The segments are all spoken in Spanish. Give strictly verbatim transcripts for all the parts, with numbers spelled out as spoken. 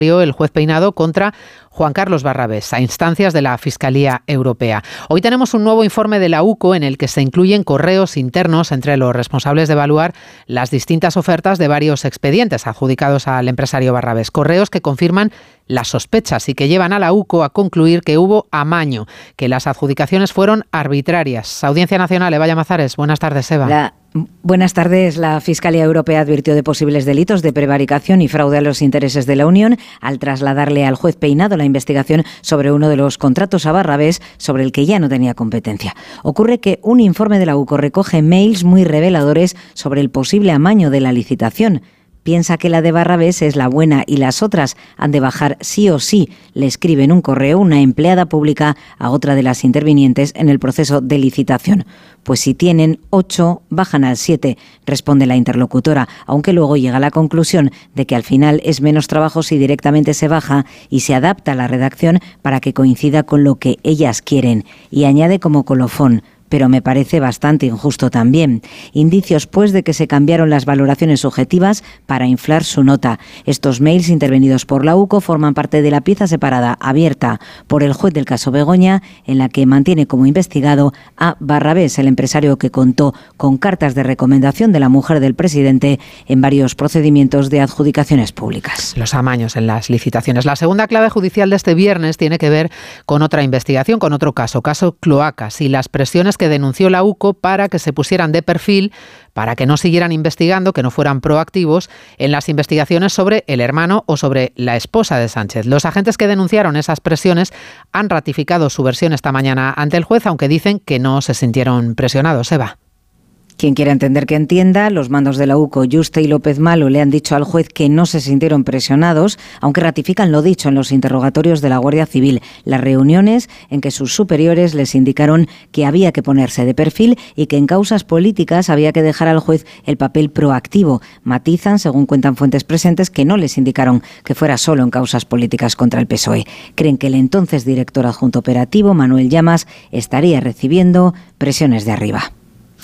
el juez Peinado contra Juan Carlos Barrabés, a instancias de la Fiscalía Europea. Hoy tenemos un nuevo informe de la U C O en el que se incluyen correos internos entre los responsables de evaluar las distintas ofertas de varios expedientes adjudicados al empresario Barrabés. Correos que confirman las sospechas y que llevan a la U C O a concluir que hubo amaño, que las adjudicaciones fueron arbitrarias. Audiencia Nacional, Eva Llamazares. Buenas tardes, Eva. La... Buenas tardes. La Fiscalía Europea advirtió de posibles delitos de prevaricación y fraude a los intereses de la Unión al trasladarle al juez Peinado la investigación sobre uno de los contratos a Barrabés sobre el que ya no tenía competencia. Ocurre que un informe de la U C O recoge mails muy reveladores sobre el posible amaño de la licitación. Piensa que la de Barrabés es la buena y las otras han de bajar sí o sí, le escribe en un correo una empleada pública a otra de las intervinientes en el proceso de licitación. Pues si tienen ocho, bajan al siete, responde la interlocutora, aunque luego llega a la conclusión de que al final es menos trabajo si directamente se baja y se adapta la redacción para que coincida con lo que ellas quieren. Y añade como colofón: pero me parece bastante injusto también. Indicios, pues, de que se cambiaron las valoraciones objetivas para inflar su nota. Estos mails intervenidos por la U C O forman parte de la pieza separada abierta por el juez del caso Begoña, en la que mantiene como investigado a Barrabés, el empresario que contó con cartas de recomendación de la mujer del presidente en varios procedimientos de adjudicaciones públicas. Los amaños en las licitaciones. La segunda clave judicial de este viernes tiene que ver con otra investigación, con otro caso, caso Cloacas, y las presiones que denunció la U C O para que se pusieran de perfil, para que no siguieran investigando, que no fueran proactivos en las investigaciones sobre el hermano o sobre la esposa de Sánchez. Los agentes que denunciaron esas presiones han ratificado su versión esta mañana ante el juez, aunque dicen que no se sintieron presionados. Eva. Quien quiera entender que entienda, los mandos de la U C O, Yuste y López Malo, le han dicho al juez que no se sintieron presionados, aunque ratifican lo dicho en los interrogatorios de la Guardia Civil, las reuniones en que sus superiores les indicaron que había que ponerse de perfil y que en causas políticas había que dejar al juez el papel proactivo. Matizan, según cuentan fuentes presentes, que no les indicaron que fuera solo en causas políticas contra el P S O E. Creen que el entonces director adjunto operativo, Manuel Llamas, estaría recibiendo presiones de arriba.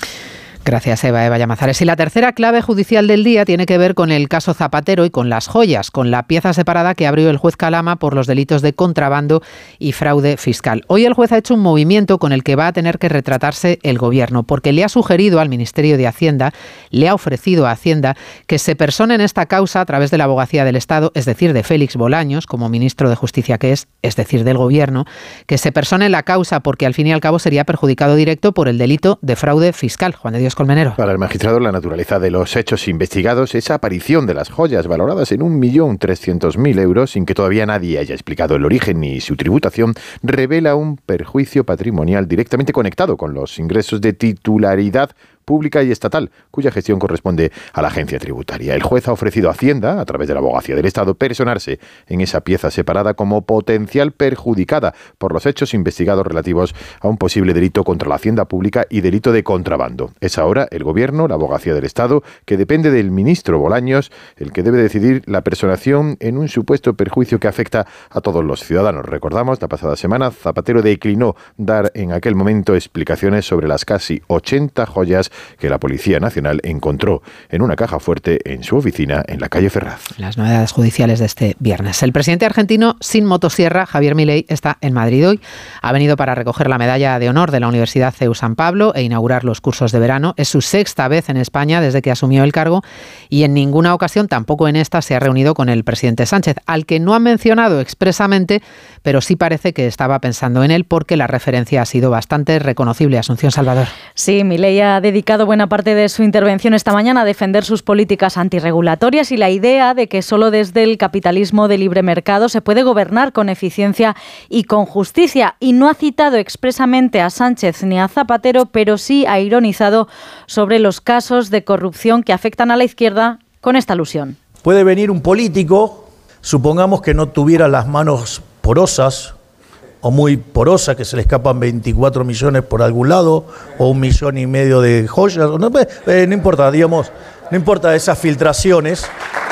Gracias, Eva, Eva Llamazares. Y la tercera clave judicial del día tiene que ver con el caso Zapatero y con las joyas, con la pieza separada que abrió el juez Calama por los delitos de contrabando y fraude fiscal. Hoy el juez ha hecho un movimiento con el que va a tener que retratarse el Gobierno, porque le ha sugerido al Ministerio de Hacienda, le ha ofrecido a Hacienda que se persone en esta causa a través de la Abogacía del Estado, es decir, de Félix Bolaños, como ministro de Justicia que es, es decir, del Gobierno, que se persone en la causa porque al fin y al cabo sería perjudicado directo por el delito de fraude fiscal. Juan de Dios Colmenero. Para el magistrado, la naturaleza de los hechos investigados, esa aparición de las joyas valoradas en un millón trescientos mil euros, sin que todavía nadie haya explicado el origen ni su tributación, revela un perjuicio patrimonial directamente conectado con los ingresos de titularidad pública y estatal, cuya gestión corresponde a la agencia tributaria. El juez ha ofrecido a Hacienda, a través de la Abogacía del Estado, personarse en esa pieza separada como potencial perjudicada por los hechos investigados relativos a un posible delito contra la hacienda pública y delito de contrabando. Es ahora el Gobierno, la Abogacía del Estado, que depende del ministro Bolaños, el que debe decidir la personación en un supuesto perjuicio que afecta a todos los ciudadanos. Recordamos, la pasada semana, Zapatero declinó dar en aquel momento explicaciones sobre las casi ochenta joyas que la Policía Nacional encontró en una caja fuerte en su oficina en la calle Ferraz. Las novedades judiciales de este viernes. El presidente argentino sin motosierra, Javier Milei, está en Madrid hoy. Ha venido para recoger la medalla de honor de la Universidad C E U San Pablo e inaugurar los cursos de verano. Es su sexta vez en España desde que asumió el cargo y en ninguna ocasión, tampoco en esta, se ha reunido con el presidente Sánchez, al que no ha mencionado expresamente, pero sí parece que estaba pensando en él porque la referencia ha sido bastante reconocible. Asunción Salvador. Sí, Milei ha dedicado buena parte de su intervención esta mañana a defender sus políticas antirregulatorias y la idea de que solo desde el capitalismo de libre mercado se puede gobernar con eficiencia y con justicia. Y no ha citado expresamente a Sánchez ni a Zapatero, pero sí ha ironizado sobre los casos de corrupción que afectan a la izquierda con esta alusión. Puede venir un político, supongamos que no tuviera las manos porosas, o muy porosa, que se le escapan veinticuatro millones por algún lado, o un millón y medio de joyas, no, eh, no importa, digamos, no importa esas filtraciones,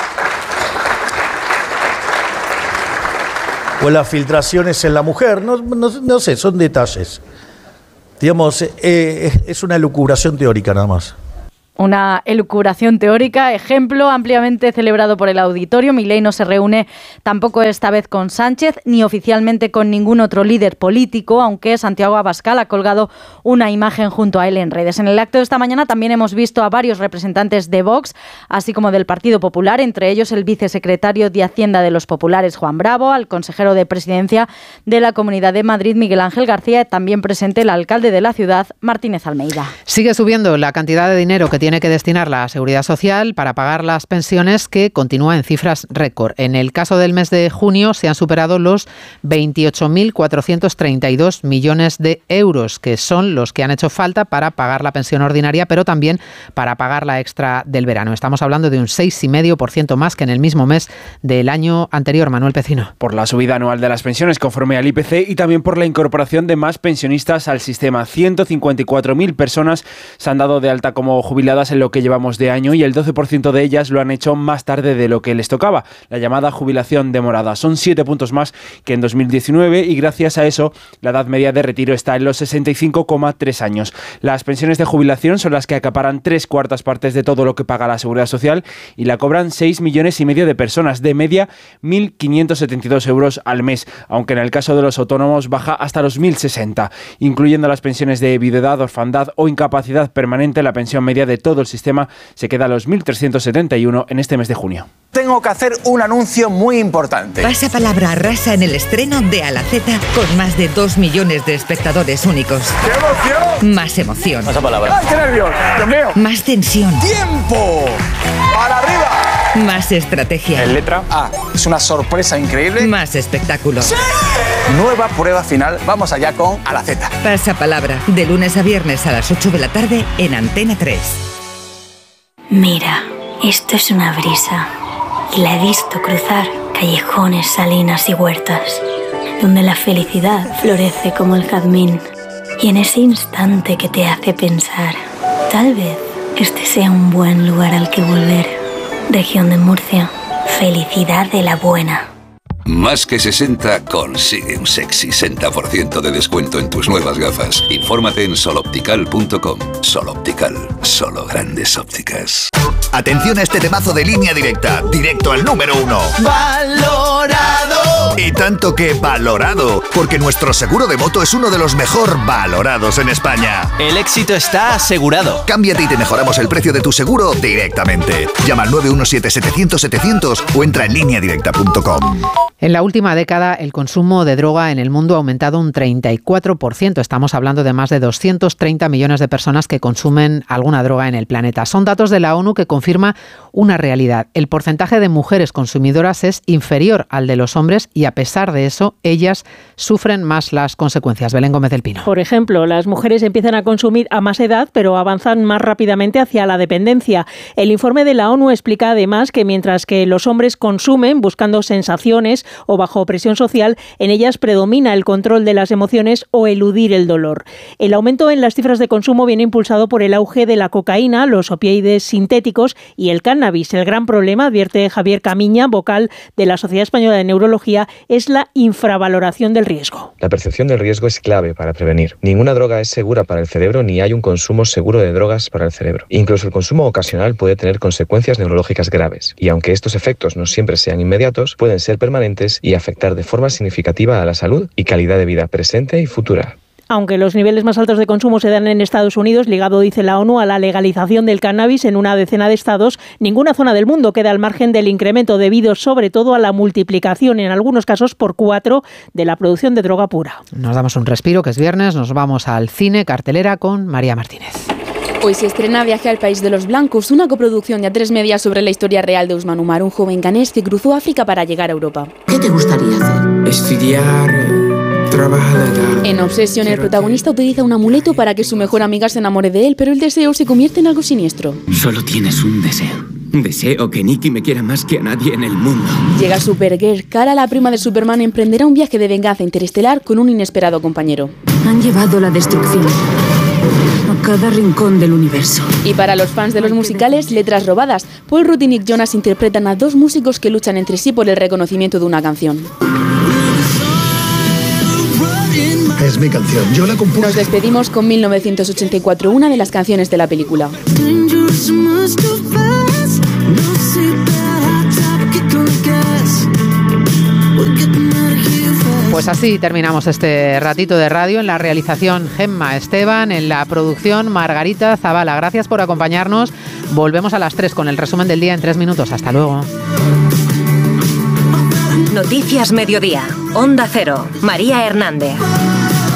o las filtraciones en la mujer, no, no, no sé, son detalles. Digamos, eh, es una elucubración teórica nada más. Una elucubración teórica, ejemplo ampliamente celebrado por el auditorio. Milei no se reúne tampoco esta vez con Sánchez, ni oficialmente con ningún otro líder político, aunque Santiago Abascal ha colgado una imagen junto a él en redes. En el acto de esta mañana también hemos visto a varios representantes de Vox, así como del Partido Popular, entre ellos el vicesecretario de Hacienda de los Populares, Juan Bravo, al consejero de Presidencia de la Comunidad de Madrid, Miguel Ángel García, también presente el alcalde de la ciudad, Martínez Almeida. Sigue subiendo la cantidad de dinero que tiene que destinar la Seguridad Social para pagar las pensiones, que continúa en cifras récord. En el caso del mes de junio se han superado los veintiocho mil cuatrocientos treinta y dos millones de euros, que son los que han hecho falta para pagar la pensión ordinaria, pero también para pagar la extra del verano. Estamos hablando de un seis coma cinco por ciento más que en el mismo mes del año anterior. Manuel Pecino. Por la subida anual de las pensiones conforme al I P C y también por la incorporación de más pensionistas al sistema. ciento cincuenta y cuatro mil personas se han dado de alta como jubiladas en lo que llevamos de año y el doce por ciento de ellas lo han hecho más tarde de lo que les tocaba, la llamada jubilación demorada. Son siete puntos más que en dos mil diecinueve y gracias a eso la edad media de retiro está en los sesenta y cinco coma tres años. Las pensiones de jubilación son las que acaparan tres cuartas partes de todo lo que paga la Seguridad Social y la cobran seis millones y medio de personas, de media mil quinientos setenta y dos euros al mes, aunque en el caso de los autónomos baja hasta los mil sesenta. Incluyendo las pensiones de viudedad, orfandad o incapacidad permanente, la pensión media de todo el sistema se queda a los mil trescientos setenta y uno en este mes de junio. Tengo que hacer un anuncio muy importante. Pasa palabra arrasa en el estreno de A la Z con más de dos millones de espectadores únicos. ¡Qué emoción! Más emoción. Pasa palabra. ¡Ay, qué nervios! ¡Dios mío! Más tensión. ¡Tiempo! ¡Para arriba! Más estrategia. En letra A. Es una sorpresa increíble. Más espectáculo. ¡Sí! Nueva prueba final. Vamos allá con A la Z. Pasa palabra. De lunes a viernes a las ocho de la tarde en Antena tres. Mira, esto es una brisa y la he visto cruzar callejones, salinas y huertas, donde la felicidad florece como el jazmín. Y en ese instante que te hace pensar, tal vez este sea un buen lugar al que volver. Región de Murcia, felicidad de la buena. Más que sesenta consigue un sexy sesenta por ciento de descuento en tus nuevas gafas. Infórmate en soloptical punto com. Soloptical, solo grandes ópticas. Atención a este temazo de Línea Directa, directo al número uno. ¡Valorado! Y tanto que valorado, porque nuestro seguro de moto es uno de los mejor valorados en España. El éxito está asegurado. Cámbiate y te mejoramos el precio de tu seguro directamente. Llama al nueve uno siete setecientos setecientos o entra en línea directa punto com. En la última década, el consumo de droga en el mundo ha aumentado un treinta y cuatro por ciento. Estamos hablando de más de doscientos treinta millones de personas que consumen alguna droga en el planeta. Son datos de la ONU que confirma una realidad. El porcentaje de mujeres consumidoras es inferior al de los hombres y, a pesar de eso, ellas sufren más las consecuencias. Belén Gómez del Pino. Por ejemplo, las mujeres empiezan a consumir a más edad, pero avanzan más rápidamente hacia la dependencia. El informe de la ONU explica además que mientras que los hombres consumen buscando sensaciones o bajo presión social, en ellas predomina el control de las emociones o eludir el dolor. El aumento en las cifras de consumo viene impulsado por el auge de la cocaína, los opioides sintéticos y el cannabis. El gran problema, advierte Javier Camiña, vocal de la Sociedad Española de Neurología, es la infravaloración del riesgo. La percepción del riesgo es clave para prevenir. Ninguna droga es segura para el cerebro ni hay un consumo seguro de drogas para el cerebro. Incluso el consumo ocasional puede tener consecuencias neurológicas graves y aunque estos efectos no siempre sean inmediatos, pueden ser permanentes y afectar de forma significativa a la salud y calidad de vida presente y futura. Aunque los niveles más altos de consumo se dan en Estados Unidos, ligado, dice la ONU, a la legalización del cannabis en una decena de estados, ninguna zona del mundo queda al margen del incremento debido sobre todo a la multiplicación, en algunos casos por cuatro, de la producción de droga pura. Nos damos un respiro, que es viernes, nos vamos al cine, cartelera con María Martínez. Hoy se estrena Viaje al País de los Blancos, una coproducción de A tres Media sobre la historia real de Usman Umar, un joven ganés que cruzó África para llegar a Europa. ¿Qué te gustaría hacer? Estudiar... Trabajar. En Obsession, el protagonista utiliza un amuleto para que su mejor amiga se enamore de él, pero el deseo se convierte en algo siniestro. Solo tienes un deseo. Deseo que Nikki me quiera más que a nadie en el mundo. Llega Supergirl. Kara, la prima de Superman, emprenderá un viaje de venganza interestelar con un inesperado compañero. Han llevado la destrucción a cada rincón del universo. Y para los fans de los musicales, letras robadas. Paul Rudd y Nick Jonas interpretan a dos músicos que luchan entre sí por el reconocimiento de una canción. Es mi canción, yo la compuse. Nos despedimos con mil novecientos ochenta y cuatro, una de las canciones de la película. Pues así terminamos este ratito de radio. En la realización, Gemma Esteban, en la producción, Margarita Zavala. Gracias por acompañarnos. Volvemos a las tres con el resumen del día en tres minutos. Hasta luego. Noticias Mediodía. Onda Cero. María Hernández.